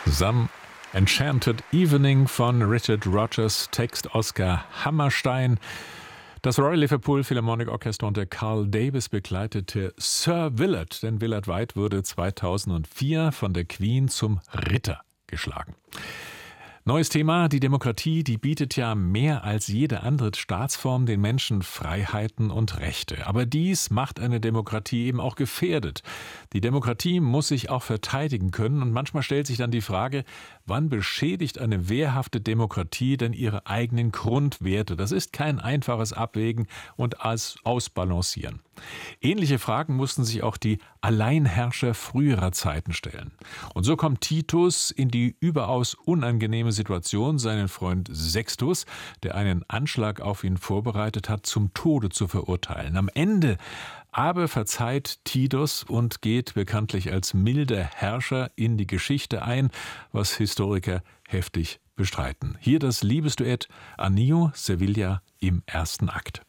Some Enchanted Evening von Richard Rodgers, Text Oskar Hammerstein. Das Royal Liverpool Philharmonic Orchestra unter Carl Davis begleitete Sir Willard, denn Willard White wurde 2004 von der Queen zum Ritter geschlagen. Neues Thema, die Demokratie, die bietet ja mehr als jede andere Staatsform den Menschen Freiheiten und Rechte. Aber dies macht eine Demokratie eben auch gefährdet. Die Demokratie muss sich auch verteidigen können und manchmal stellt sich dann die Frage, wann beschädigt eine wehrhafte Demokratie denn ihre eigenen Grundwerte? Das ist kein einfaches Abwägen und Ausbalancieren. Ähnliche Fragen mussten sich auch die Alleinherrscher früherer Zeiten stellen. Und so kommt Titus in die überaus unangenehme Situation, seinen Freund Sextus, der einen Anschlag auf ihn vorbereitet hat, zum Tode zu verurteilen. Am Ende aber verzeiht Titus und geht bekanntlich als milder Herrscher in die Geschichte ein, was Historiker heftig bestreiten. Hier das Liebesduett Anio Sevilla im ersten Akt.